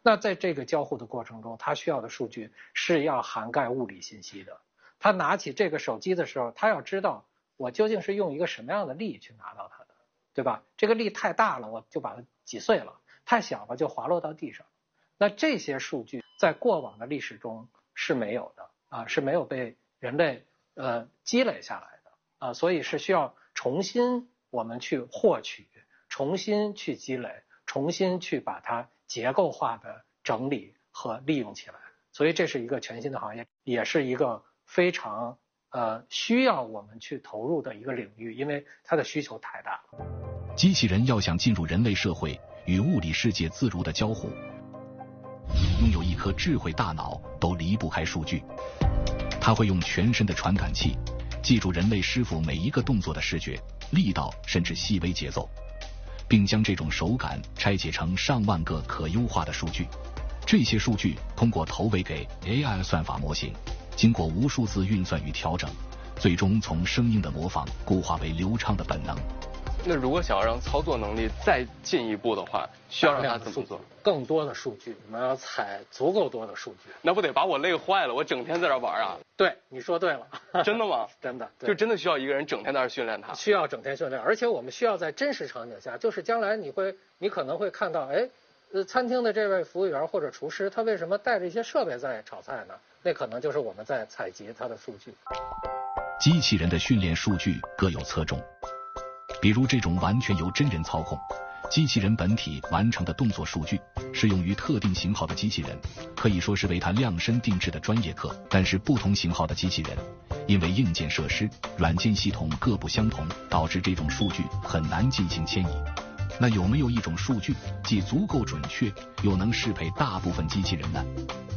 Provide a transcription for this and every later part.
那在这个交互的过程中，它需要的数据是要涵盖物理信息的。他拿起这个手机的时候，他要知道我究竟是用一个什么样的力去拿到它的，对吧？这个力太大了，我就把它挤碎了；太小了，就滑落到地上。那这些数据在过往的历史中是没有的啊，是没有被人类积累下来的啊，所以是需要重新我们去获取，重新去积累，重新去把它结构化的整理和利用起来。所以这是一个全新的行业，也是一个非常需要我们去投入的一个领域，因为它的需求太大了。 机器人要想进入人类社会，与物理世界自如的交互，拥有一颗智慧大脑都离不开数据。它会用全身的传感器记住人类师傅每一个动作的视觉、力道甚至细微节奏，并将这种手感拆解成上万个可优化的数据。这些数据通过投喂给 AI 算法模型，经过无数次运算与调整，最终从声音的模仿固化为流畅的本能。 那如果想要让操作能力再进一步的话，需要让它怎么做？ 更多的数据，我们要采足够多的数据。 那不得把我累坏了？我整天在这玩啊！ 对，你说对了。 真的吗？ 真的， 就真的需要一个人整天在这训练它。 需要整天训练，而且我们需要在真实场景下，就是将来你可能会看到，餐厅的这位服务员或者厨师，他为什么带着一些设备在炒菜呢？那可能就是我们在采集他的数据。 机器人的训练数据各有侧重，比如这种完全由真人操控、机器人本体完成的动作数据，适用于特定型号的机器人，可以说是为它量身定制的专业课。但是不同型号的机器人，因为硬件设施、软件系统各不相同，导致这种数据很难进行迁移。那有没有一种数据既足够准确，又能适配大部分机器人呢？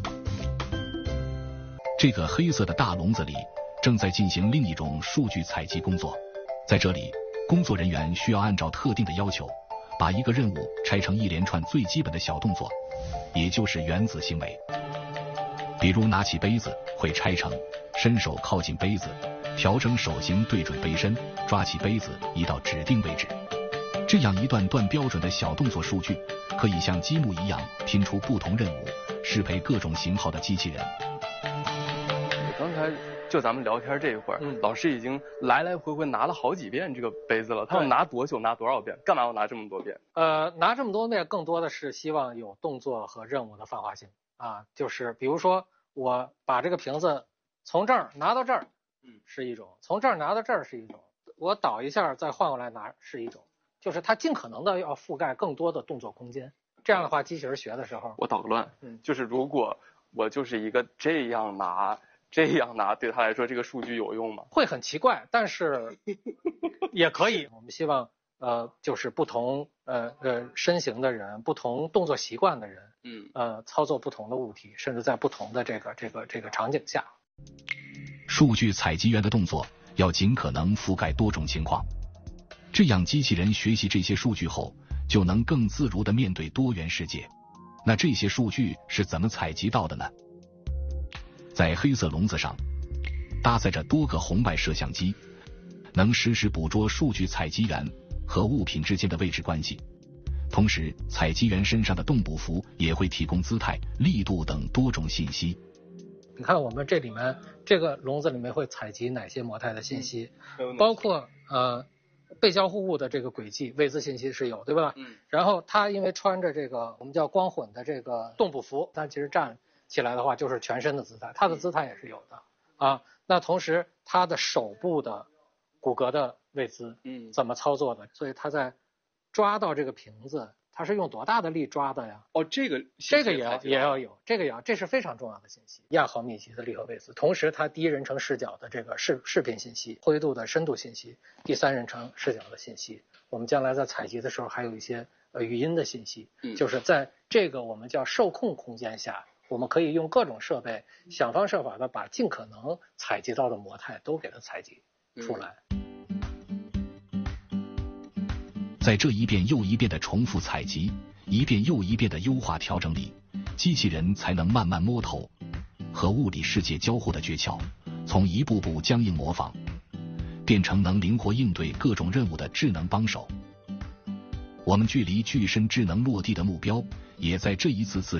这个黑色的大笼子里正在进行另一种数据采集工作。在这里，工作人员需要按照特定的要求，把一个任务拆成一连串最基本的小动作，也就是原子行为。比如拿起杯子会拆成伸手靠近杯子，调整手型对准杯身，抓起杯子移到指定位置。这样一段段标准的小动作数据，可以像积木一样拼出不同任务，适配各种型号的机器人。 刚才就咱们聊天这一会儿，老师已经来来回回拿了好几遍这个杯子了。他要拿多久？拿多少遍？干嘛要拿这么多遍？ 拿这么多遍，更多的是希望有动作和任务的泛化性啊。就是比如说，我把这个瓶子从这儿拿到这儿，是一种；从这儿拿到这儿是一种；我倒一下再换过来拿是一种。就是它尽可能的要覆盖更多的动作空间。这样的话，机器人学的时候， 我捣个乱，就是如果我就是一个这样拿，对他来说这个数据有用吗？ 会很奇怪，但是也可以。我们希望就是不同身形的人，不同动作习惯的人，操作不同的物体，甚至在不同的这个场景下， 数据采集员的动作要尽可能覆盖多种情况。这样机器人学习这些数据后，就能更自如地面对多元世界。那这些数据是怎么采集到的呢？在黑色笼子上搭载着多个红外摄像机，能实时捕捉数据采集员和物品之间的位置关系。同时，采集员身上的动捕服也会提供姿态、力度等多种信息。 你看我们这里面这个笼子里面会采集哪些模态的信息，包括被交互物的这个轨迹位姿信息是有，对吧？然后它因为穿着这个我们叫光混的这个动捕服，它其实站起来的话就是全身的姿态，它的姿态也是有的啊。那同时它的手部的骨骼的位姿，怎么操作的？所以它在抓到这个瓶子，它是用多大的力抓的呀？ 这个也要有，这是非常重要的信息。亚毫米级的力和位姿，同时它第一人称视角的这个视频信息、灰度的深度信息、第三人称视角的信息，我们将来在采集的时候还有一些语音的信息，就是在这个我们叫受控空间下，我们可以用各种设备想方设法的把尽可能采集到的模态都给它采集出来。 在这一遍又一遍的重复采集，一遍又一遍的优化调整里，机器人才能慢慢摸透和物理世界交互的诀窍，从一步步僵硬模仿，变成能灵活应对各种任务的智能帮手。我们距离具身智能落地的目标，也在这一次次